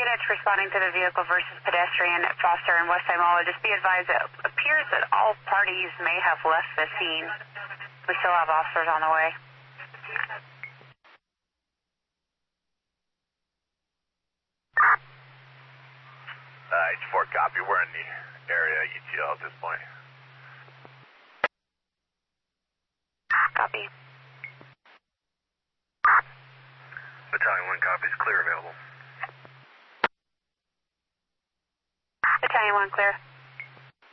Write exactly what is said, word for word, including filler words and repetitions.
units responding to the vehicle versus pedestrian at Foster and West Imola. Just be advised, it appears that all parties may have left the scene. We still have officers on the way. Uh, H four copy. We're in the area E T L at this point. Copy. Battalion one copies. Clear available. Battalion one clear.